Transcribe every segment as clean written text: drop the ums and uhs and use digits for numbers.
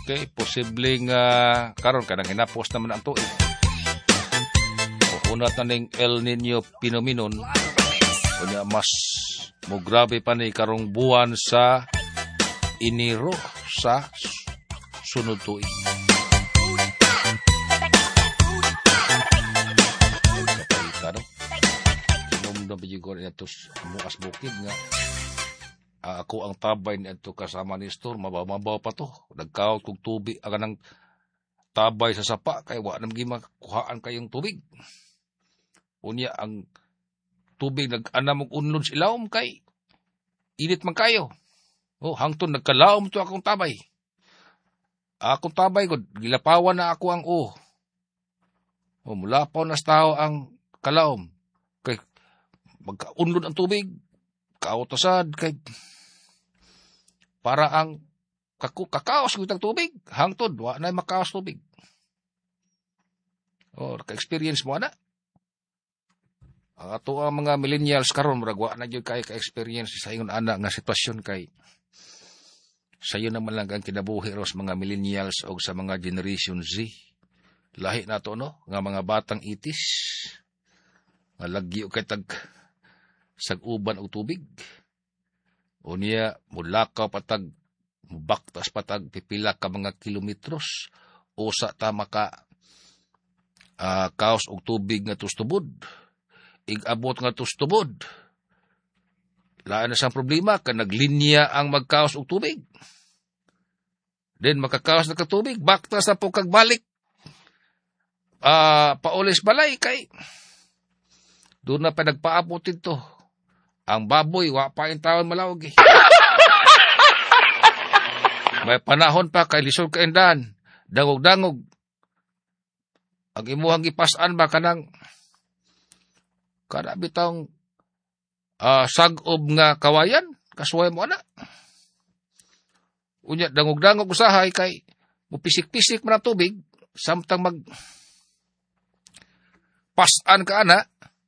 Okay, posibleng karon kanang hinapos naman ang tuig. Unat na ning El Nino phenomenon. Kunya mas mo grabe pa ni karong buwan sa Enero sa sunod tuig. Kapag kinumdum pa yung ito muas bukid nga ako ang tabay nito kasama ni Store, mabaw pa to. Nagkaot kong tubig, ang tabay sa sapa, kaya wala nang makuhaan kayong tubig. Unya, ang tubig nag-anam og unlod sa ilawom kay init man kayo. Oh, hangtod nagkalaom to akong tabay. Akong tabay ko, gilapawan na ako ang mulapaw na sa tao ang kalaom. Kay magka-unlod ang tubig, kaotasad, kay para ang kakaos ng tubig, hangtod, wala na makaos tubig. O, ka-experience mo na. Ato ang mga millennials karon murag wa na gyud kay ka-experience sa ingon ana nga sitwasyon kay sayo naman lang ang kinabuhi ros mga millennials o sa mga generation Z. Lahi na to no, nga mga batang itis. Nga lagyo kay tag sag-uban og tubig. Unya mulakaw patag mubaktas patag pipila ka mga kilometros usa ta maka kaos og tubig nga tustubod. Ig-abot nga tustubod. Laan na sang problema ka naglinya ang magkaos og tubig. Then makakaos na ka tubig, baktas na po kagbalik. Paulis balay kay doon na pa nagpaabot ito. Ang baboy, wa pa yung taon malawag eh. May panahon pa kay lisod ka indahan. Dangog-dangog. Ang imuhang ipasan ba kanang kada bitang sagob nga kawayan. Kasuway mo na. Unya, dangog-dangog usahay kay mupisik-pisik man ang tubig. Samtang pasan ka ana.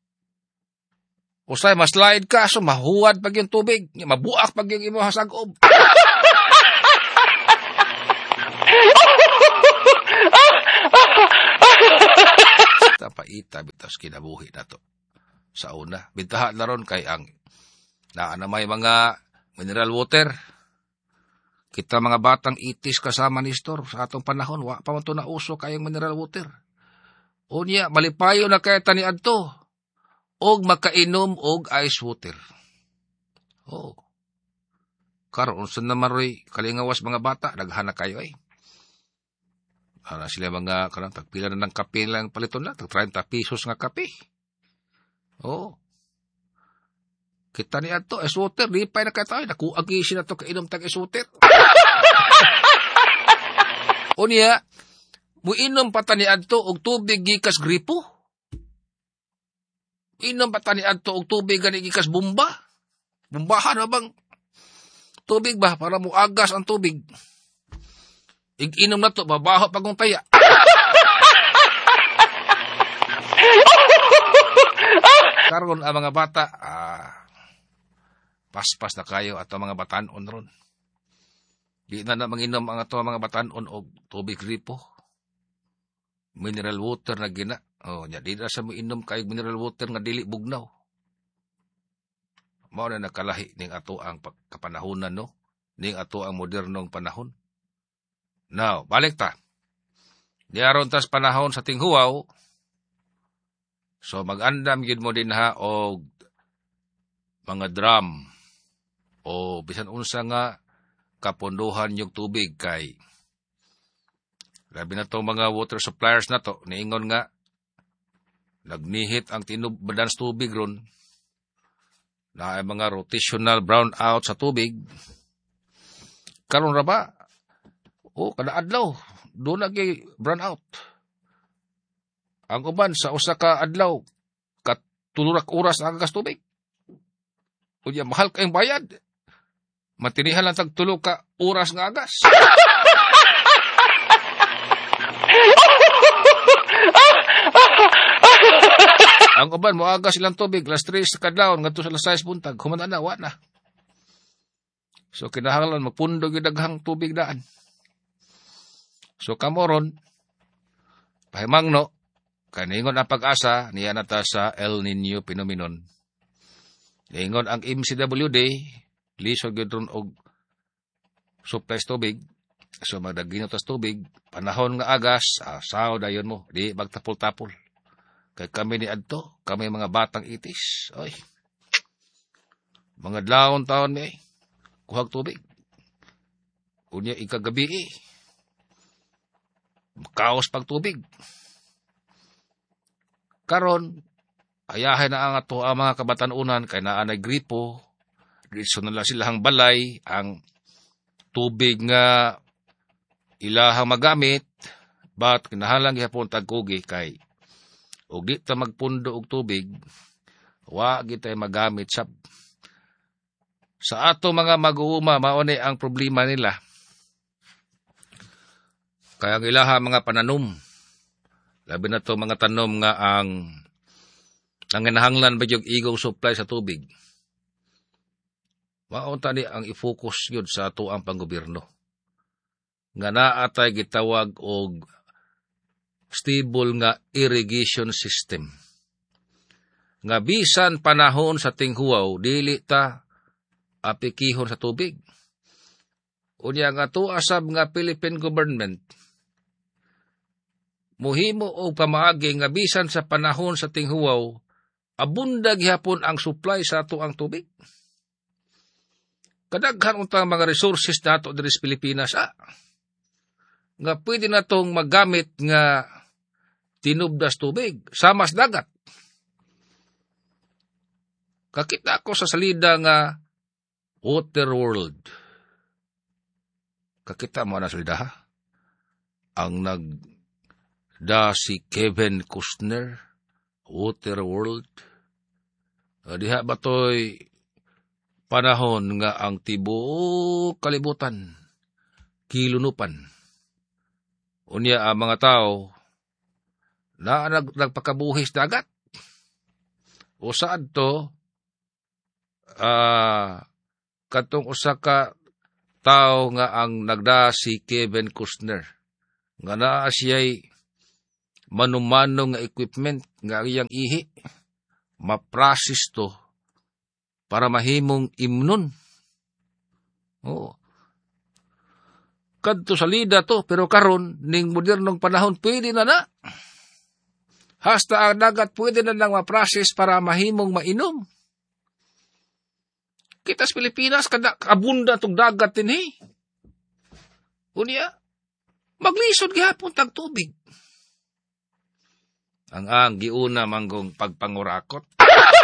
Usay maslide ka, so mahuwad pag yung tubig. Mabuak pag yung imo hasagob. Tapaita, bitas kinabuhi na to. Sa una, bintahan na ron kay ang naanamay mga mineral water. Kita mga batang itis kasama ni Store sa atong panahon, wa pa man to na uso kayong mineral water. Unya, malipayo na kaya taniad to. Og makainom og ice water. Oh. Karon unsa naman roy kalingawas mga bata naghana kayo ay. Ana sila mga kanang tagpila na ng kape lang paliton na, tag 30 pesos nga kape. Oh. Kita ni adto ice water, di pa na kataw nakuagi sila to kainom tag ice water. Unya, muinom pa tani adto og tubig gikas gripo. Inom pa tani adto og tubig gani gikas bomba. Bombahan na bang tubig ba para mo agas ang tubig. Ig-inom na to babaho pagong taya. Karon ang mga bata paspas na kayo at ang mga batanon ron. Di na manginom ang ato mga batanon og tubig gripo. Mineral water na gina. Oh, nya di na sa mo inom kay mineral water nga dili bugnaw. Mao na nakalahi ning ato ang kapanahonan no, ning ato ang modernong panahon. Now, balik ta. Di aron tas panahon sa tinghuaw. So mag-andam gyud mo din ha og mga drum o bisan unsa nga kapondohan yung tubig kay labi na to mga water suppliers na to niingon nga nagnihit ang tinubdan sa tubig ron na ay mga rotational brownout sa tubig. Karon ra ba? O, kada adlaw, doon nagay brownout. Ang uban sa usa ka adlaw, katulurak oras ang agas tubig. Unya, mahal kayong bayad. Matinihan lang tag tulo ka oras nga agas. Ang uban mo aga silang tubig, alas 3 sa kadlawon ngadto sa alas 6 buntag, humana na wa na. So kinahanglan magpundog yung daghang tubig daan. So kamoron, pahimangno, kaningon ang pag-asa, niya nata sa El Nino phenomenon. Ningon ang MCWD, lisod yun og supply sa tubig, so magdaginotas tubig, panahon nga agas, sao dayon mo, di magtapol-tapol. Kay kami ni adto, kami mga batang itis, oy, mga dlaon taon ni, kuhag tubig. Unya ikagabi, kaos pag tubig. Karon, ayahay na ang ato ang mga kabatanunan, kay naanay gripo, diso na lang silang balay, ang tubig nga ilahang magamit, but kinahalang gihapon tagkugi kay og di ta magpundo og tubig, wa gitay magamit sa ato mga mag-uuma, mauni ang problema nila. Kaya ang ilaha mga pananom, labi na to mga tanom nga ang nanginahanglan ba yung igong supply sa tubig. Maunta ni ang i-focus yun sa ato ang panggobyerno. Nga naatay gitawag og stable nga irrigation system. Nga bisan panahon sa tinghuaw, dili ta apikihon sa tubig. Unya nga to asab nga Philippine government, muhimo og pamaagi nga bisan sa panahon sa tinghuaw, abunda gihapon ang supply sa ato ang tubig. Kadaghan untang mga resources nato diri sa Pilipinas, nga pwede na tong magamit nga tinubdas tubig, samas dagat. Kakita ako sa salida nga Water World. Kakita mo na salida, ha? Ang si Kevin Costner, Water World. Diha ba to'y panahon nga ang tibuok kalibutan, kilunupan. Unya ang mga tao na nagpakabuhis dagat. O saan to, katong usa ka tao nga ang si Kevin Costner, nga naa siya'y manumano nga equipment nga iyang ihi, maprasis to para mahimong imnon. Oo. Kadto sa lida to, pero karon ning modernong panahon pwede na. Hasta ang dagat pwede na lang maprasis para mahimong mainom. Kita sa Pilipinas, abunda tong dagat din, eh. Unya, maglisod gihapon tag tubig. Ang giuna manggong pagpangurakot.